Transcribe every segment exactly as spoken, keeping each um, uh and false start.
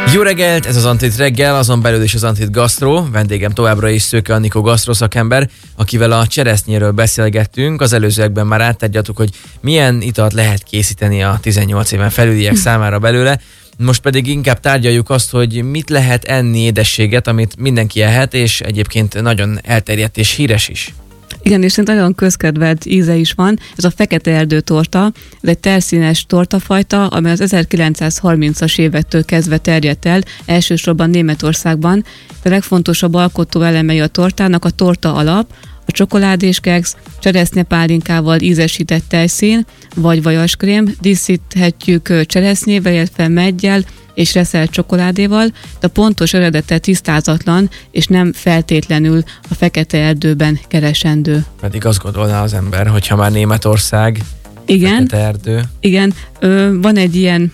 Jó reggelt, ez az Antrit reggel, azon belül is az Antrit Gastro. Vendégem továbbra is Szőke Anikó gasztroszakember, akivel a cseresznyéről beszélgettünk. Az előzőekben már áttárgyaltuk, hogy milyen italt lehet készíteni a tizennyolc éven felüliek számára belőle. Most pedig inkább tárgyaljuk azt, hogy mit lehet enni édességet, amit mindenki ehet, és egyébként nagyon elterjedt és híres is. Igen, és nagyon közkedvelt íze is van. Ez a fekete erdő torta. Ez egy terszínes tortafajta, amely az ezerkilencszázharmincas évektől kezdve terjedt el, elsősorban Németországban. A legfontosabb alkotó elemei a tortának a torta alap, a csokoládés keksz, cseresznyepálinkával ízesített tejszín, vagy vajaskrém, díszíthetjük cseresznyével, illetve meggyel és reszelt csokoládéval, de a pontos eredete tisztázatlan, és nem feltétlenül a fekete erdőben keresendő. Pedig azt gondolná az ember, hogyha már Németország, igen, fekete erdő. Igen, ö, van egy ilyen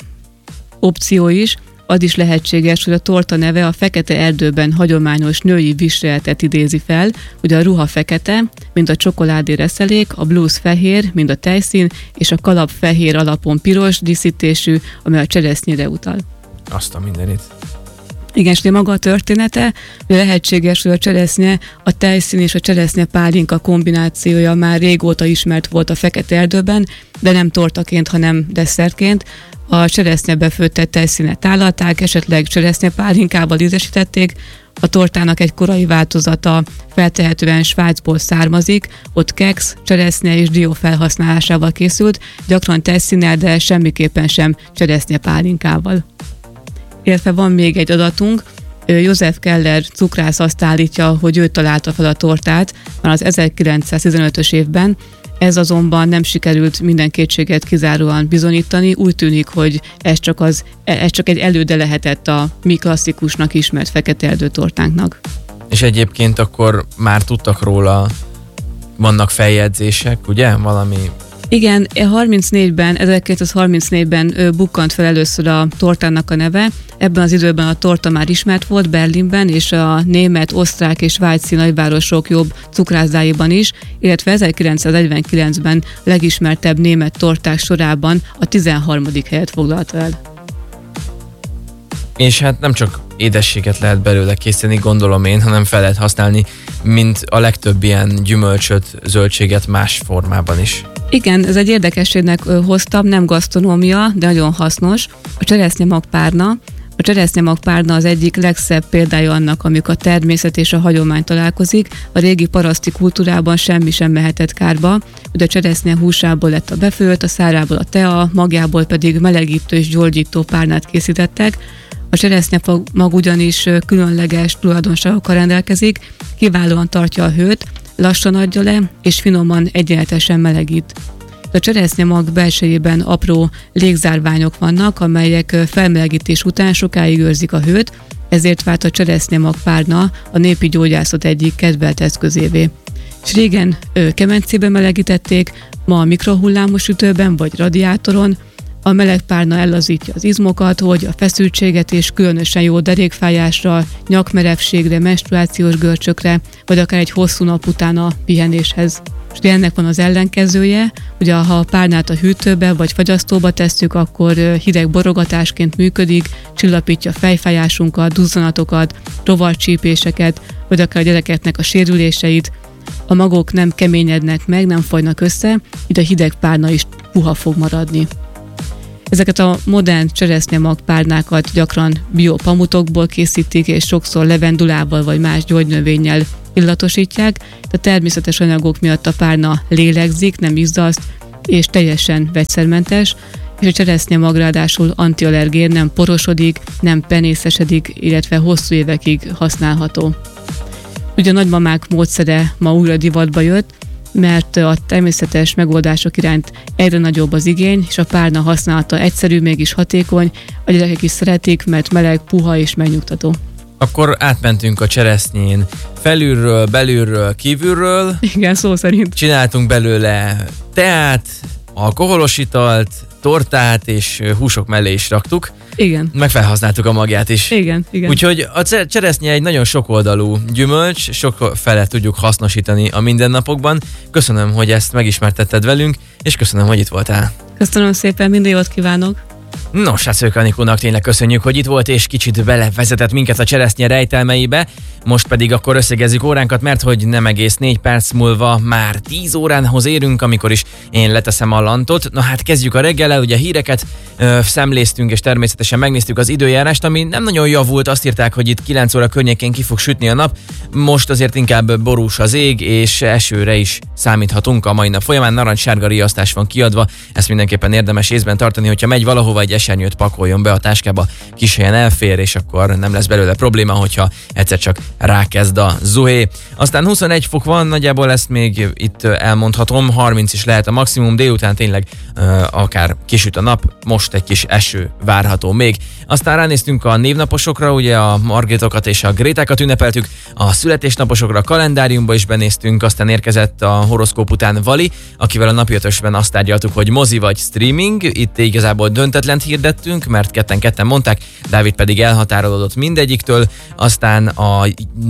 opció is, az is lehetséges, hogy a torta neve a fekete erdőben hagyományos női viseltet idézi fel, ugye a ruha fekete, mint a csokoládé reszelék, a blúz fehér, mint a tejszín, és a kalap fehér alapon piros díszítésű, amely a cseresznyére utal. Azt a mindenit. Igen, és maga a története, hogy lehetséges, hogy a cseresznye, a tejszín és a cseresznye pálinka kombinációja már régóta ismert volt a fekete erdőben, de nem tortaként, hanem desszertként. A cseresznyebe főttett tejszínet tálalták, esetleg cseresznyepálinkával ízesítették. A tortának egy korai változata feltehetően Svájcból származik, ott keksz, cseresznye és dió felhasználásával készült, gyakran tejszínnel, de semmiképpen sem cseresznyepálinkával. Illetve van még egy adatunk, József Keller cukrász azt állítja, hogy ő találta fel a tortát már az ezerkilencszáztizenötös évben, ez azonban nem sikerült minden kétséget kizáróan bizonyítani, úgy tűnik, hogy ez csak, az, ez csak egy előde lehetett a mi klasszikusnak ismert fekete erdő tortánknak. És egyébként akkor már tudtak róla, vannak feljegyzések, ugye? Valami... Igen, harmincnégyben, ezerkilencszázharmincnégyben bukkant fel először a tortának a neve. Ebben az időben a torta már ismert volt Berlinben, és a német, osztrák és svájci nagyvárosok jobb cukrászdáiban is, illetve ezerkilencszáznegyvenkilencben legismertebb német torták sorában a tizenharmadik helyet foglalta el. És hát nem csak édességet lehet belőle készíteni, gondolom én, hanem fel lehet használni, mint a legtöbb ilyen gyümölcsöt, zöldséget más formában is. Igen, ez egy érdekességnek hoztam, nem gasztronómia, de nagyon hasznos. A cseresznyemagpárna. A cseresznyemagpárna az egyik legszebb példája annak, amikor a természet és a hagyomány találkozik. A régi paraszti kultúrában semmi sem mehetett kárba. Ugye a cseresznye húsából lett a befőtt, a szárából a tea, magjából pedig melegítő és gyógyító párnát készítettek. A cseresznyemag ugyanis különleges tulajdonságokkal rendelkezik, kiválóan tartja a hőt, lassan adja le, és finoman, egyenletesen melegít. A cseresznyemag belsejében apró légzárványok vannak, amelyek felmelegítés után sokáig őrzik a hőt, ezért vált a cseresznyemagpárna a népi gyógyászat egyik kedvelt eszközévé. És régen kemencébe melegítették, ma a mikrohullámos ütőben vagy radiátoron. A meleg párna ellazítja az izmokat, hogy a feszültséget és különösen jó derékfájásra, nyakmerevségre, menstruációs görcsökre, vagy akár egy hosszú nap után a pihenéshez. És ennek van az ellenkezője, ugye ha a párnát a hűtőbe vagy fagyasztóba tesszük, akkor hideg borogatásként működik, csillapítja a fejfájásunkat, duzzanatokat, rovarcsípéseket, vagy akár a gyerekeknek a sérüléseit. A magok nem keményednek meg, nem folynak össze, így a hideg párna is puha fog maradni. Ezeket a modern cseresznyemagpárnákat gyakran biopamutokból készítik, és sokszor levendulával vagy más gyógynövénnyel illatosítják. A természetes anyagok miatt a párna lélegzik, nem izzaszt, és teljesen vegyszermentes, és a cseresznyemag ráadásul antiallergén, nem porosodik, nem penészesedik, illetve hosszú évekig használható. Ugye a nagymamák módszere ma újra divatba jött, mert a természetes megoldások iránt egyre nagyobb az igény, és a párna használata egyszerű, mégis hatékony, a gyerekek is szeretik, mert meleg, puha és megnyugtató. Akkor átmentünk a cseresznyén felülről, belülről, kívülről. Igen, szó szerint. Csináltunk belőle teát, alkoholos italt, tortát, és húsok mellé is raktuk. Igen. Meg felhasználtuk a magját is. Igen, igen. Úgyhogy a cseresznye egy nagyon sokoldalú gyümölcs, sok fele tudjuk hasznosítani a mindennapokban. Köszönöm, hogy ezt megismertetted velünk, és köszönöm, hogy itt voltál. Köszönöm szépen, minden jót kívánok! Nos, hát Szőke Anikónak tényleg köszönjük, hogy itt volt, és kicsit belevezetett minket a cseresznye rejtelmeibe. Most pedig akkor összegezzük óránkat, mert hogy nem egész négy perc múlva már tíz óránhoz érünk, amikor is én leteszem a lantot. Na hát kezdjük a reggellel, ugye híreket ö, szemléztünk, és természetesen megnéztük az időjárást, ami nem nagyon javult. Azt írták, hogy itt kilenc óra környékén ki fog sütni a nap. Most azért inkább borús az ég, és esőre is számíthatunk a mai nap folyamán. Narancssárga riasztás van kiadva, ezt mindenképpen érdemes észben tartani, hogyha megy valahova, egy esernyőt pakoljon be a táskába, kis helyen elfér, és akkor nem lesz belőle probléma, hogyha egyszer csak rákezd a zuhé. Aztán huszonegy fok van, nagyjából ezt még itt elmondhatom, harminc is lehet a maximum, délután tényleg uh, akár kisüt a nap, most egy kis eső várható még. Aztán ránéztünk a névnaposokra, ugye a Margitokat és a Grétákat ünnepeltük, a születésnaposokra, a kalendáriumba is benéztünk, aztán érkezett a horoszkóp után Vali, akivel a napi ötösben azt tárgyaltuk, hogy mozi vagy streaming, itt igazából döntetlent hirdettünk, mert ketten-ketten mondták, Dávid pedig elhatárolódott mindegyiktől, aztán a,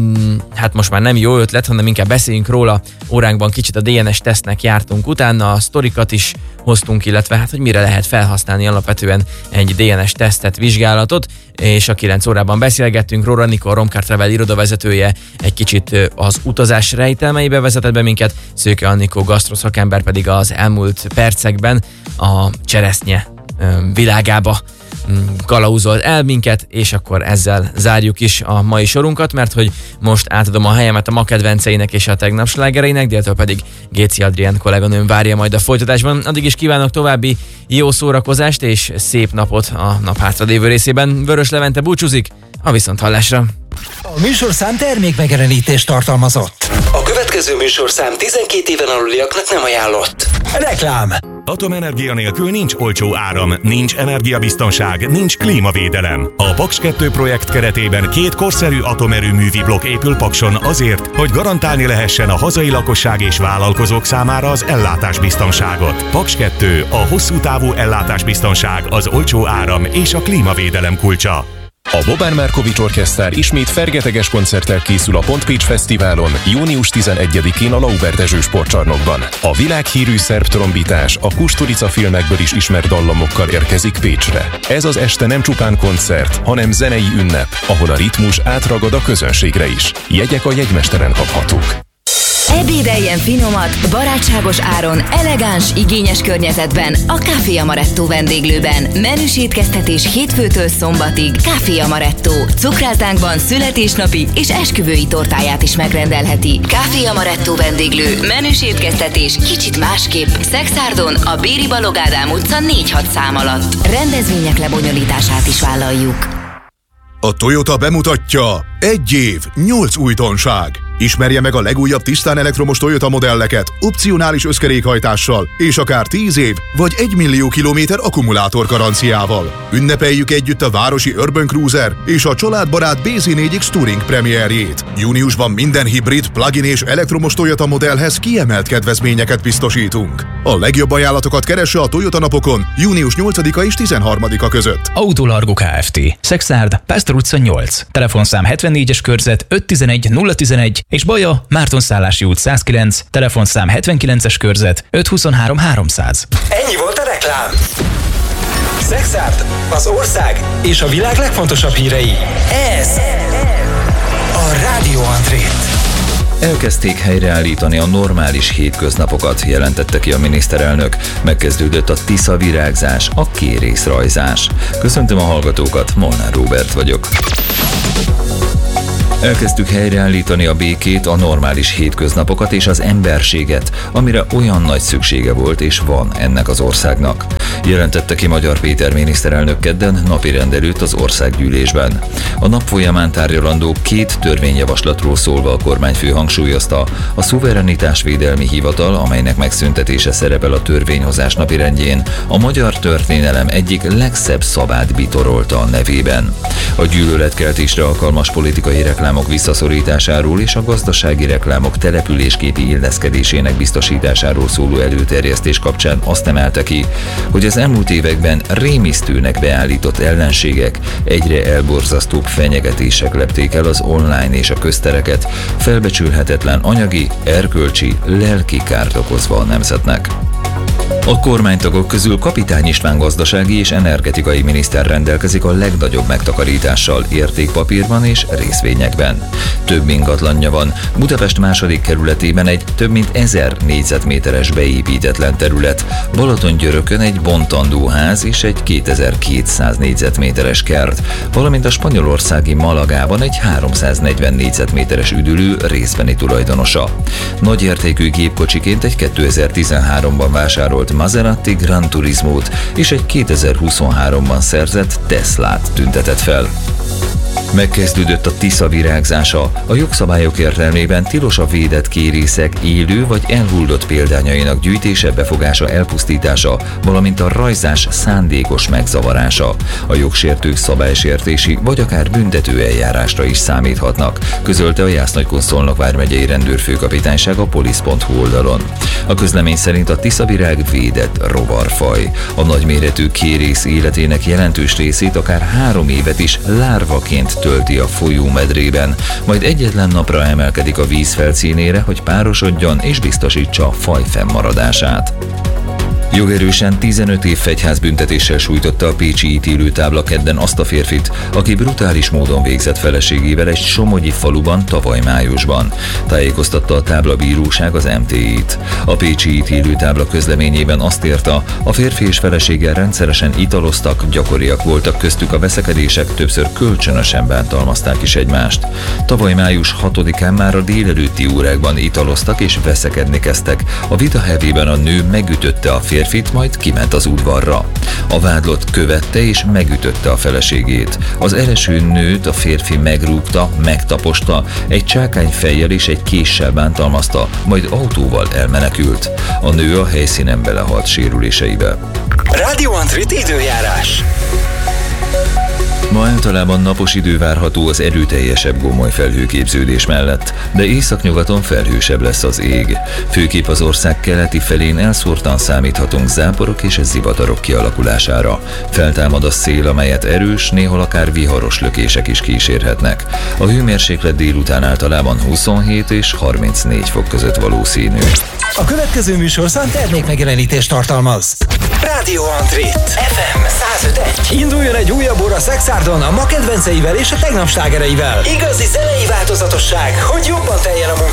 hát most már nem jó ötlet, hanem inkább beszéljünk róla, óránkban kicsit a dé en es tesztnek jártunk utána, a sztorikat is hoztunk, illetve hát, hogy mire lehet felhasználni alapvetően egy dé en es tesztet, vizsgálatot, és a kilenc órában beszélgettünk, Róra Anikó, a Romcar Travel irodavezetője egy kicsit az utazás rejtelmeibe vezetett be minket, Szőke Anikó gasztroszakember pedig az elmúlt percekben a cseresznye világába kalauzolt el minket, és akkor ezzel zárjuk is a mai sorunkat, mert hogy most átadom a helyemet a ma kedvenceinek és a tegnap slágereinek, déltől pedig Géci Adrián kolléganőm várja majd a folytatásban. Addig is kívánok további jó szórakozást és szép napot a nap hátralévő részében. Vörös Levente búcsúzik, a viszonthallásra. A műsorszám termékmegjelenítést tartalmazott. A következő műsorszám tizenkét éven aluliaknak nem ajánlott. Reklám. Atomenergia nélkül nincs olcsó áram, nincs energiabiztonság, nincs klímavédelem. A Paks kettő projekt keretében két korszerű atomerőművi blokk épül Pakson azért, hogy garantálni lehessen a hazai lakosság és vállalkozók számára az ellátásbiztonságot. Paks kettő, a hosszú távú ellátásbiztonság, az olcsó áram és a klímavédelem kulcsa. A Bobán Markovics Orchester ismét fergeteges koncerttel készül a Pontpécs Fesztiválon június tizenegyedikén a Lauber Dezső sportcsarnokban. A világhírű szerb trombitás a Kusturica filmekből is ismert dallamokkal érkezik Pécsre. Ez az este nem csupán koncert, hanem zenei ünnep, ahol a ritmus átragad a közönségre is. Jegyek a jegymesteren kaphatók. Ebédeljen finomat, barátságos áron, elegáns, igényes környezetben a Café Amaretto vendéglőben. Menüs étkeztetés hétfőtől szombatig. Café Amaretto. Cukrászdánkban születésnapi és esküvői tortáját is megrendelheti. Café Amaretto vendéglő. Menüs étkeztetés kicsit másképp. Szexárdon a Béri Balog Ádám utca négy hat szám alatt. Rendezvények lebonyolítását is vállaljuk. A Toyota bemutatja egy év, nyolc újdonság. Ismerje meg a legújabb tisztán elektromos Toyota modelleket, opcionális összkerékhajtással, és akár tíz év vagy egy millió kilométer akkumulátor garanciával. Ünnepeljük együtt a városi Urban Cruiser és a családbarát bé zé négy X Touring premierjét. Júniusban minden hibrid, plug-in és elektromos Toyota modellhez kiemelt kedvezményeket biztosítunk. A legjobb ajánlatokat keresse a Toyota napokon június nyolcadika és tizenharmadika között. Autolargo Kft. Szexárd, Pásztor utca nyolc. Telefonszám hetvennégyes körzet öt tizenegy nulla tizenegy és Baja, Mártonszállási út száz kilenc, telefonszám hetvenkilences körzet öt huszonhárom háromszáz. Ennyi volt a reklám. Szexárd, az ország és a világ legfontosabb hírei. Ez a Rádió Andrét. Elkezdték helyreállítani a normális hétköznapokat, jelentette ki a miniszterelnök. Megkezdődött a Tisza virágzás, a kérészrajzás. Köszöntöm a hallgatókat, Molnár Róbert vagyok. Elkezdtük helyreállítani a békét, a normális hétköznapokat és az emberséget, amire olyan nagy szüksége volt és van ennek az országnak. Jelentette ki Magyar Péter miniszterelnök kedden napirend előtt az országgyűlésben. A nap folyamán tárgyalandó két törvényjavaslatról szólva a kormányfő hangsúlyozta, a szuverenitásvédelmi hivatal, amelynek megszüntetése szerepel a törvényhozás napirendjén, a magyar történelem egyik legszebb szavát bitorolta a nevében. A gyűlöletkeltésre alkalmas politikai reklámok visszaszorításáról és a gazdasági reklámok településképi illeszkedésének biztosításáról szóló előterjesztés kapcsán azt emelte ki, hogy az elmúlt években rémisztőnek beállított ellenségek, egyre elborzasztóbb fenyegetések lepték el az online és a köztereket, felbecsülhetetlen anyagi, erkölcsi, lelki kárt okozva a nemzetnek. A kormánytagok közül Kapitány István gazdasági és energetikai miniszter rendelkezik a legnagyobb megtakarítással értékpapírban és részvényekben. Több ingatlanja van. Budapest második kerületében egy több mint ezer négyzetméteres beépítetlen terület, Balatongyörökön egy bontandó ház és egy kétezer-kétszáz négyzetméteres kert, valamint a spanyolországi Malagában egy háromszáznegyven négyzetméteres üdülő részbeni tulajdonosa. Nagyértékű gépkocsiként egy kétezer-tizenháromban vásárolt Maserati Gran Turismót és egy kétezer-huszonháromban szerzett Teslát tüntetett fel. Megkezdődött a Tisza virágzása. A jogszabályok értelmében tilos a védett kérészek élő vagy elhullott példányainak gyűjtése, befogása, elpusztítása, valamint a rajzás szándékos megzavarása. A jogsértők szabálysértési vagy akár büntető eljárásra is számíthatnak, közölte a Jász-Nagykun-Szolnok vármegyei rendőrfőkapitányság a polisz pont hu oldalon. A közlemény szerint a tiszavirág védett rovarfaj. A nagyméretű kérész életének jelentős részét akár három évet is lárvaként tölti a folyómedrében, majd egyetlen napra emelkedik a víz felszínére, hogy párosodjon és biztosítsa a faj fennmaradását. Jogerősen tizenöt év fegyházbüntetéssel sújtotta a pécsi ítélőtábla kedden azt a férfit, aki brutális módon végzett feleségével egy somogyi faluban tavaly májusban. Tájékoztatta a táblabíróság az em té í-t. A pécsi ítélőtábla közleményében azt írta, a férfi és feleséggel rendszeresen italoztak, gyakoriak voltak köztük a veszekedések, többször kölcsönösen bántalmazták is egymást. Tavaly május hatodikán már a délelőtti órákban italoztak és veszekedni kezdtek. A vita hevében a nő megütötte a férfit, férfit, majd kiment az udvarra. A vádlott követte és megütötte a feleségét. Az eleső nőt a férfi megrúgta, megtaposta, egy csákányfejjel és egy késsel bántalmazta, majd autóval elmenekült. A nő a helyszínen belehalt sérüléseibe. Radio Antrit időjárás. Ma általában napos idő várható az erőteljesebb gomoly felhőképződés mellett, de északnyugaton felhősebb lesz az ég. Főképp az ország keleti felén elszórtan számíthatunk záporok és zivatarok kialakulására. Feltámad a szél, amelyet erős, néhol akár viharos lökések is kísérhetnek. A hőmérséklet délután általában huszonhét és harmincnégy fok között valószínű. A következő műsorszám termékmegjelenítést tartalmaz. Radio Antrit ef em száz öt egy. Induljon egy újabb óra Szexárdon a ma kedvenceivel és a tegnap slágereivel. Igazi zenei változatosság, hogy jobban teljen a munka.